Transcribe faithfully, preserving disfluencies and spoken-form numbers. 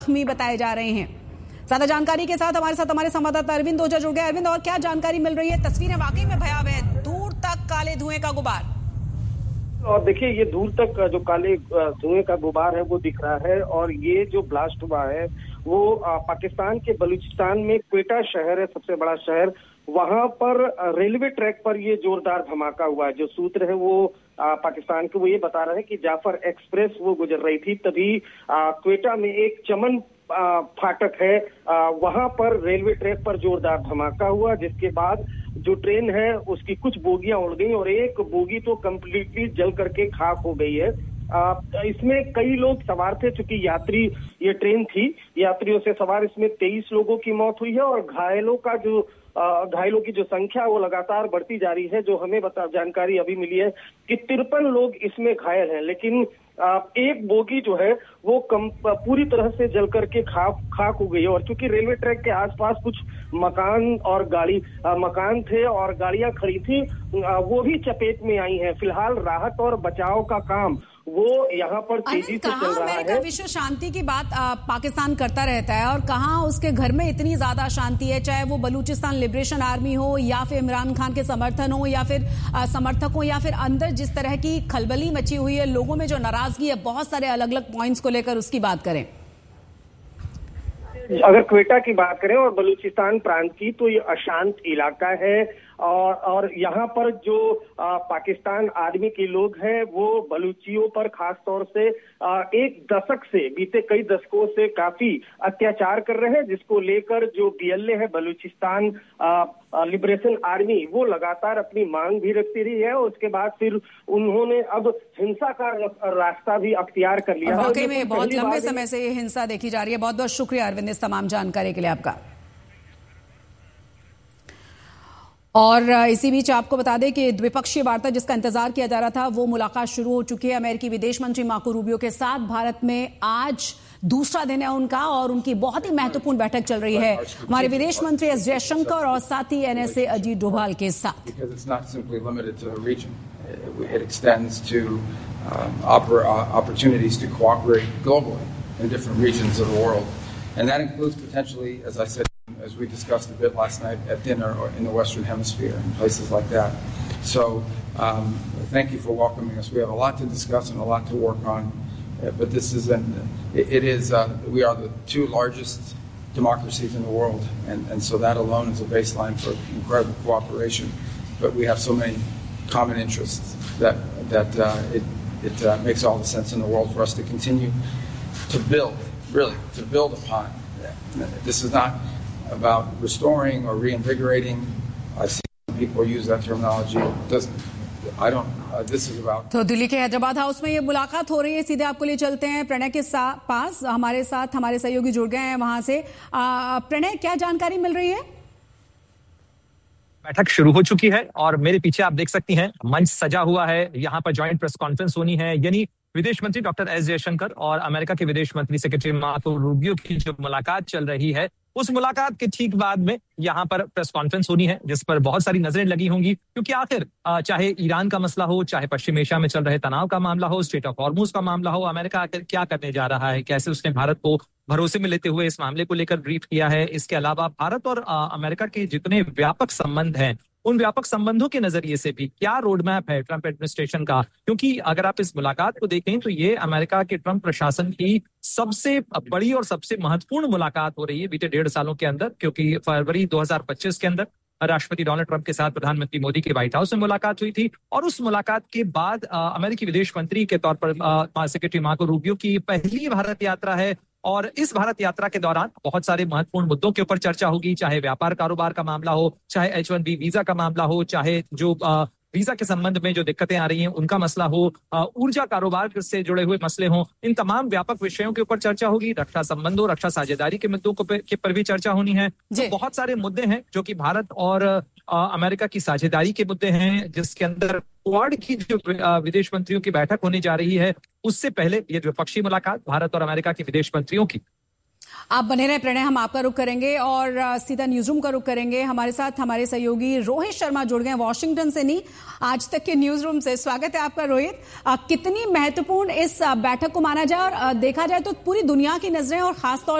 जख्मी बताए जा रहे हैं। ज्यादा जानकारी के साथ हमारे साथ हमारे संवाददाता अरविंद ओझा जुड़ गए। अरविंद, और क्या जानकारी मिल रही है? तस्वीरें वाकई में भयावह है, दूर तक काले धुएं का गुबार। और देखिए, ये दूर तक जो काले धुएं का गुबार है वो दिख रहा है। और ये जो ब्लास्ट हुआ है वो पाकिस्तान के बलूचिस्तान में क्वेटा शहर है, सबसे बड़ा शहर। वहां पर रेलवे ट्रैक पर ये जोरदार धमाका हुआ है। जो सूत्र है वो आ, पाकिस्तान के, वो ये बता रहे हैं कि जाफर एक्सप्रेस वो गुजर रही थी, तभी क्वेटा में एक चमन आ, फाटक है, आ, वहां पर रेलवे ट्रैक पर जोरदार धमाका हुआ, जिसके बाद जो ट्रेन है उसकी कुछ बोगियां उड़ गई और एक बोगी तो कंप्लीटली जल करके खाक हो गई है। आ, इसमें कई लोग सवार थे, चूंकि यात्री ये ट्रेन थी, यात्रियों से सवार इसमें तेईस लोगों की मौत हुई है और घायलों का जो घायलों की जो संख्या वो लगातार बढ़ती जा रही है। जो हमें बता जानकारी अभी मिली है कि तिरपन लोग इसमें घायल हैं, लेकिन एक बोगी जो है वो कम पूरी तरह से जल करके खाक खाक हो गई है। और चूंकि रेलवे ट्रैक के आसपास कुछ मकान और गाड़ी मकान थे और गाड़ियां खड़ी थी, वो भी चपेट में आई हैं। फिलहाल राहत और बचाव का काम वो यहाँ पर तेजी से चल रहा है। अमेरिका विश्व शांति की बात आ, पाकिस्तान करता रहता है, और कहाँ उसके घर में इतनी ज्यादा शांति है, चाहे वो बलूचिस्तान लिबरेशन आर्मी हो या फिर इमरान खान के समर्थन हो या फिर आ, समर्थक हो, या फिर अंदर जिस तरह की खलबली मची हुई है, लोगों में जो नाराजगी है बहुत सारे अलग अलग पॉइंट्स को लेकर, उसकी बात करें। अगर क्वेटा की बात करें और बलूचिस्तान प्रांत की, तो ये अशांत इलाका है। और और यहाँ पर जो आ, पाकिस्तान आर्मी के लोग हैं वो बलूचियों पर खास तौर से आ, एक दशक से, बीते कई दशकों से काफी अत्याचार कर रहे हैं, जिसको लेकर जो बीएलए है, बलूचिस्तान लिबरेशन आर्मी, वो लगातार अपनी मांग भी रखती रही है। और उसके बाद फिर उन्होंने अब हिंसा का रास्ता भी अख्तियार कर लिया है। वाकई में बहुत लंबे समय से ये हिंसा देखी जा रही है। बहुत बहुत शुक्रिया अरविंद इस तमाम जानकारी के लिए आपका। और इसी बीच आपको बता दें कि द्विपक्षीय वार्ता जिसका इंतजार किया जा रहा था वो मुलाकात शुरू हो चुकी है अमेरिकी विदेश मंत्री मार्को रूबियो के साथ। भारत में आज दूसरा दिन है उनका और उनकी बहुत ही महत्वपूर्ण बैठक चल रही है हमारे विदेश मंत्री एस जयशंकर और साथ ही एनएसए अजीत डोभाल के साथ। As we discussed a bit last night at dinner, or in the Western Hemisphere and places like that. So, um, thank you for welcoming us. We have a lot to discuss and a lot to work on, uh, but this is an, it, it is, uh, we are the two largest democracies in the world, and, and so that alone is a baseline for incredible cooperation. But we have so many common interests that, that uh, it, it uh, makes all the sense in the world for us to continue to build, really, to build upon. This is not about restoring or reinvigorating. I see people use that terminology. It doesn't, I don't, uh, this is about... तो दिल्ली के Hyderabad house में ये मुलाकात हो रही है। सीधे आपको लिए चलते हैं प्रणय के पास। हमारे साथ हमारे सहयोगी जुड़ गए हैं वहां से। प्रणय, क्या जानकारी मिल रही है? बैठक शुरू हो चुकी है और मेरे पीछे आप देख सकती हैं मंच सजा हुआ है। यहाँ पर ज्वाइंट प्रेस कॉन्फ्रेंस होनी है, यानी विदेश मंत्री डॉक्टर एस जयशंकर और अमेरिका के विदेश मंत्री सेक्रेटरी मार्को रूबियो की जो मुलाकात चल रही है, उस मुलाकात के ठीक बाद में यहाँ पर प्रेस कॉन्फ्रेंस होनी है, जिस पर बहुत सारी नजरें लगी होंगी। क्योंकि आखिर चाहे ईरान का मसला हो, चाहे पश्चिम एशिया में चल रहे तनाव का मामला हो, स्ट्रेट ऑफ हॉर्मुज का मामला हो, अमेरिका आखिर क्या करने जा रहा है, कैसे उसने भारत को भरोसे में लेते हुए इस मामले को लेकर ब्रीफ किया है। इसके अलावा भारत और अमेरिका के जितने व्यापक संबंध हैं, उन व्यापक संबंधों के नजरिए से भी क्या रोड मैप है ट्रंप एडमिनिस्ट्रेशन का। क्योंकि अगर आप इस मुलाकात को देखें तो ये अमेरिका के ट्रंप प्रशासन की सबसे बड़ी और सबसे महत्वपूर्ण मुलाकात हो रही है बीते डेढ़ सालों के अंदर। क्योंकि फरवरी दो हज़ार पच्चीस के अंदर राष्ट्रपति डोनाल्ड ट्रंप के साथ प्रधानमंत्री मोदी के व्हाइट हाउस में मुलाकात हुई थी, और उस मुलाकात के बाद अमेरिकी विदेश मंत्री के तौर पर सेक्रेटरी मार्को रूबियो की पहली भारत यात्रा है। और इस भारत यात्रा के दौरान बहुत सारे महत्वपूर्ण मुद्दों के ऊपर चर्चा होगी, चाहे व्यापार कारोबार का मामला हो, चाहे एच वन बी वीजा का मामला हो, चाहे जो आ, वीजा के संबंध में जो दिक्कतें आ रही हैं उनका मसला हो, ऊर्जा कारोबार से जुड़े हुए मसले हों, इन तमाम व्यापक विषयों के ऊपर चर्चा होगी। रक्षा संबंधों, रक्षा साझेदारी के मुद्दों को पे, के पर भी चर्चा होनी है। तो बहुत सारे मुद्दे हैं जो कि भारत और आ, अमेरिका की साझेदारी के मुद्दे हैं, जिसके अंदर क्वाड की जो विदेश मंत्रियों की बैठक होने जा रही है, उससे पहले ये द्विपक्षीय मुलाकात भारत और अमेरिका के विदेश मंत्रियों की आप बने रहे प्रणय, हम आपका रुख करेंगे और सीधा न्यूज रूम का रुख करेंगे। हमारे साथ हमारे सहयोगी रोहित शर्मा जुड़ गए वॉशिंगटन से, नहीं आज तक के न्यूज रूम से। स्वागत है आपका रोहित। कितनी महत्वपूर्ण इस बैठक को माना जाए और देखा जाए तो पूरी दुनिया की नजरें और खासतौर